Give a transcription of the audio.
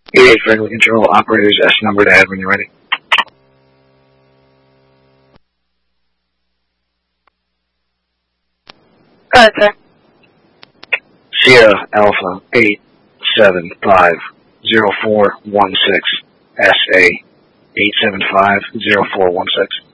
88 Friendly Control, operators S number to add when you're ready. Go ahead, sir. Sierra Alpha 8750416 SA 8750416.